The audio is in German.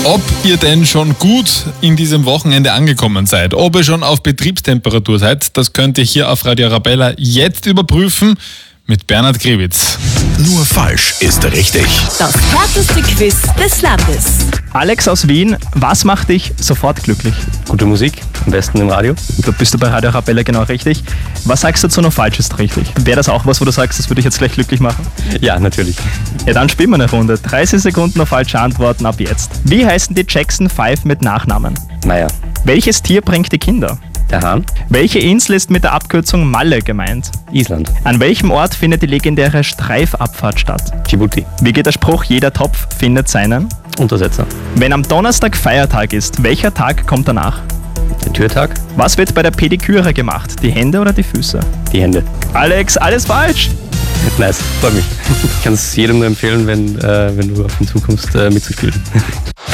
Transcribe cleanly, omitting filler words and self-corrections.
Ob ihr denn schon gut in diesem Wochenende angekommen seid, ob ihr schon auf Betriebstemperatur seid, das könnt ihr hier auf Radio Arabella jetzt überprüfen mit Bernhard Grewitz. Nur falsch ist richtig. Das härteste Quiz des Landes. Alex aus Wien, was macht dich sofort glücklich? Gute Musik, am besten im Radio. Da bist du bei Radio Arabella genau richtig. Was sagst du zu nur falsch ist richtig? Wäre das auch was, wo du sagst, das würde dich jetzt gleich glücklich machen? Ja, natürlich. Ja, dann spielen wir eine Runde. 30 Sekunden auf falsche Antworten ab jetzt. Wie heißen die Jackson 5 mit Nachnamen? Meier. Welches Tier bringt die Kinder? Der Hahn. Welche Insel ist mit der Abkürzung Malle gemeint? Island. An welchem Ort findet die legendäre Streifabfahrt statt? Djibouti. Wie geht der Spruch, jeder Topf findet seinen? Untersetzer. Wenn am Donnerstag Feiertag ist, welcher Tag kommt danach? Der Türtag. Was wird bei der Pediküre gemacht? Die Hände oder die Füße? Die Hände. Alex, alles falsch! Nice, freut mich. Ich kann es jedem nur empfehlen, wenn du auf ihn zukommst, mitzuspielen.